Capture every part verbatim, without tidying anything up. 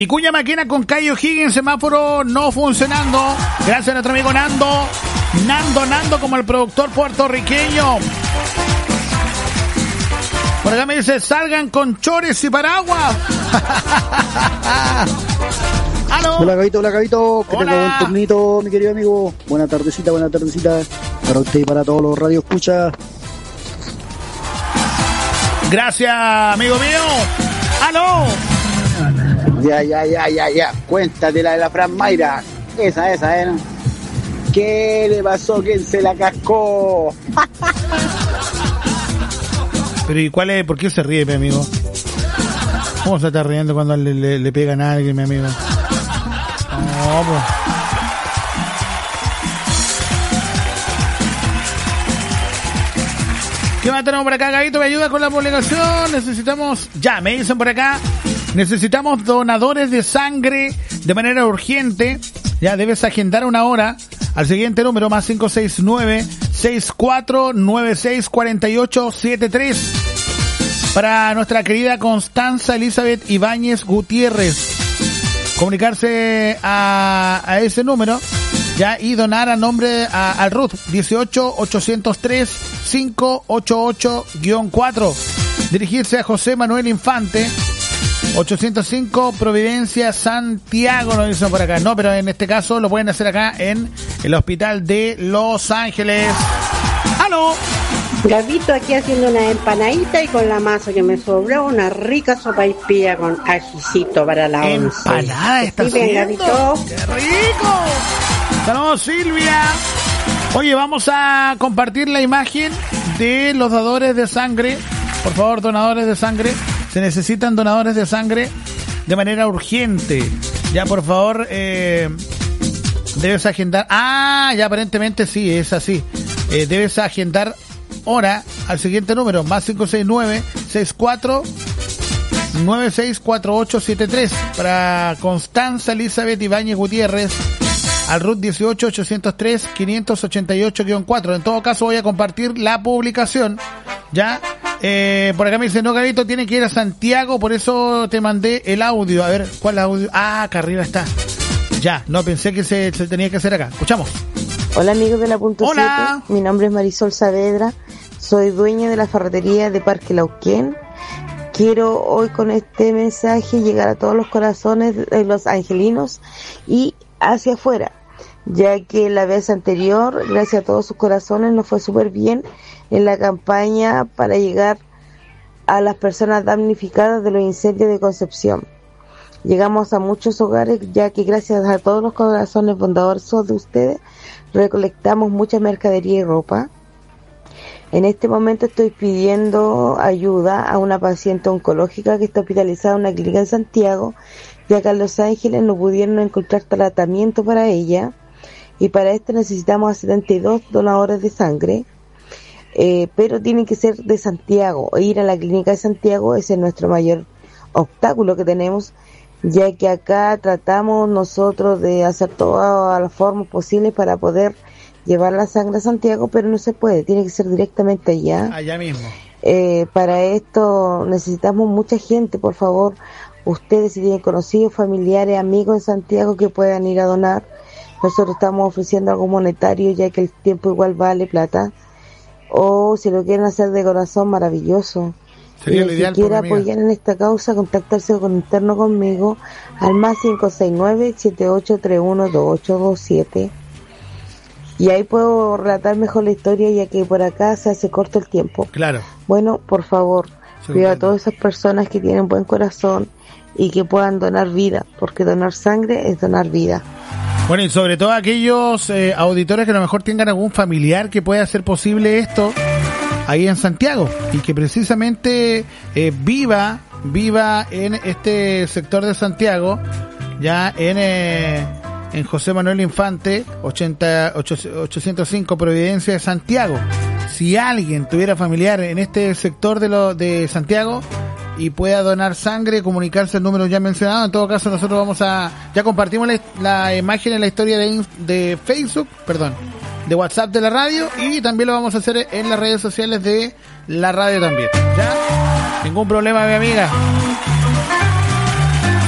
Y cuya máquina con Cayo Higgins, semáforo no funcionando. Gracias a nuestro amigo Nando. Nando, Nando, como el productor puertorriqueño. Por acá me dice, salgan con chores y paraguas. ¿Aló? Hola, Gabito, hola, Gabito. Que Hola. tenga buen turnito, mi querido amigo. Buena tardecita, buena tardecita. Para usted y para todos los radio escucha. Gracias, amigo mío. ¡Aló! Ya, ya, ya, ya, ya. Cuéntate la de la Fran Mayra. Esa, esa, ¿eh? ¿Qué le pasó? ¿Quién se la cascó? Pero ¿y cuál es? ¿Por qué se ríe, mi amigo? ¿Cómo se está riendo cuando le, le, le pegan a alguien, mi amigo? No, pues. ¿Qué más tenemos por acá, Gabito? ¿Me ayuda con la publicación? Necesitamos... Ya, me dicen por acá. Necesitamos donadores de sangre de manera urgente. Ya, debes agendar una hora al siguiente número, más cinco seis nueve, seis cuatro nueve seis, cuatro ocho siete tres. Para nuestra querida Constanza Elizabeth Ibáñez Gutiérrez. Comunicarse a, a ese número, ya, y donar a nombre a, al R U T dieciocho ochocientos tres, quinientos ochenta y ocho guión cuatro. Dirigirse a José Manuel Infante, ochocientos cinco Providencia, Santiago, nos dicen por acá. No, pero en este caso lo pueden hacer acá en el hospital de Los Ángeles. ¡Aló! Gabito, aquí haciendo una empanadita y con la masa que me sobró, una rica sopaipilla con ajicito para la once. Empanada está Sí, bien, haciendo. Gabito. ¡Qué rico! Saludos, Silvia. Oye, vamos a compartir la imagen de los dadores de sangre. Por favor, donadores de sangre. Se necesitan donadores de sangre de manera urgente. Ya, por favor, eh, debes agendar. Ah, ya aparentemente sí, es así. Eh, debes agendar hora al siguiente número, más cinco seis nueve, seis cuatro nueve seis, cuatro ocho siete tres. Para Constanza Elizabeth Ibáñez Gutiérrez, al R U T dieciocho ochocientos tres, quinientos ochenta y ocho guión cuatro. En todo caso voy a compartir la publicación, ya. Eh, por acá me dice, no, Gabito, tiene que ir a Santiago, por eso te mandé el audio. A ver, ¿cuál audio? Ah, acá arriba está. Ya, no, pensé que se, se tenía que hacer acá. Escuchamos. Hola, amigos de la Punto Hola. siete. Mi nombre es Marisol Saavedra. Soy dueña de la ferretería de Parque Lauquén. Quiero hoy con este mensaje llegar a todos los corazones de los angelinos y hacia afuera, ya que la vez anterior, gracias a todos sus corazones, nos fue súper bien en la campaña para llegar a las personas damnificadas de los incendios de Concepción. Llegamos a muchos hogares, ya que gracias a todos los corazones bondadosos de ustedes, recolectamos mucha mercadería y ropa. En este momento estoy pidiendo ayuda a una paciente oncológica que está hospitalizada en una clínica en Santiago, ya que en Los Ángeles no pudieron encontrar tratamiento para ella, y para esto necesitamos a setenta y dos donadores de sangre, eh, pero tienen que ser de Santiago. Ir a la clínica de Santiago ese es nuestro mayor obstáculo que tenemos, ya que acá tratamos nosotros de hacer todas las formas posibles para poder llevar la sangre a Santiago, pero no se puede, tiene que ser directamente allá. Allá mismo. Eh, para esto necesitamos mucha gente, por favor, ustedes si tienen conocidos, familiares, amigos en Santiago que puedan ir a donar. Nosotros estamos ofreciendo algo monetario, ya que el tiempo igual vale plata, o si lo quieren hacer de corazón, maravilloso. Sería Y lo si ideal, quiere por mi amiga. apoyar en esta causa, contactarse con interno conmigo al más cinco seis nueve, siete ocho tres uno, dos ocho dos siete. Y ahí puedo relatar mejor la historia, ya que por acá se hace corto el tiempo. Claro. Bueno, por favor, Se cuida a entiende. todas esas personas que tienen buen corazón y que puedan donar vida, porque donar sangre es donar vida. Bueno, y sobre todo aquellos eh, auditores que a lo mejor tengan algún familiar que pueda hacer posible esto ahí en Santiago y que precisamente eh, viva viva en este sector de Santiago, ya en eh, en José Manuel Infante ochenta, ochocientos cinco Providencia de Santiago. Si alguien tuviera familiar en este sector de lo de Santiago y pueda donar sangre, comunicarse al número ya mencionado. En todo caso, nosotros vamos a... Ya compartimos la, la imagen en la historia de, de Facebook, perdón, de WhatsApp de la radio, y también lo vamos a hacer en las redes sociales de la radio también. ¿Ya? Ningún problema, mi amiga.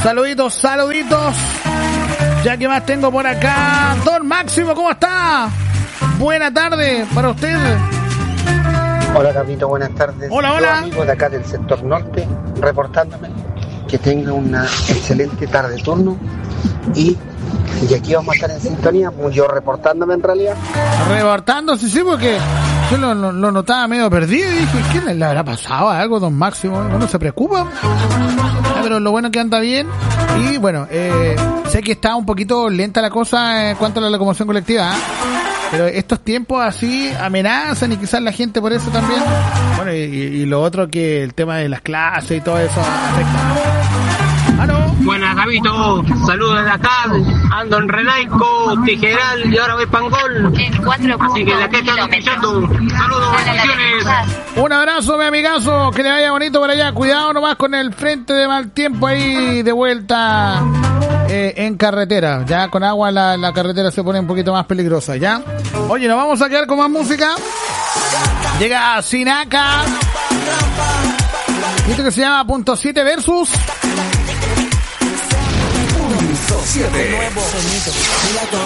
Saluditos, saluditos. Ya que más tengo por acá. Don Máximo, ¿cómo está? Buena tarde para usted. Hola, Capito, buenas tardes. Hola, hola. Yo, amigo de acá del sector norte, reportándome que tenga una excelente tarde turno y, y aquí vamos a estar en sintonía, yo reportándome en realidad. Reportándose, sí, porque yo lo, lo, lo notaba medio perdido y dije, ¿qué le, le habrá pasado algo, don Máximo? Uno se preocupa. Ah, pero lo bueno es que anda bien. Y bueno, eh, sé que está un poquito lenta la cosa en cuanto a la locomoción colectiva, ¿eh? Pero estos tiempos así amenazan y quizás la gente por eso también. Bueno, y, y lo otro que el tema de las clases y todo eso afecta. ¡Aló! Buenas, Gabito. Saludos desde acá. Ando en Renaico, Tijeral y ahora voy Pangol. Así que de aquí estamos escuchando. Saludos, bendiciones. Un abrazo, mi amigazo. Que le vaya bonito por allá. Cuidado nomás con el frente de mal tiempo ahí de vuelta eh, en carretera. Ya con agua la, la carretera se pone un poquito más peligrosa, ¿ya? Oye, nos vamos a quedar con más música. Llega Sinaka. Y esto que se llama Punto siete versus siete.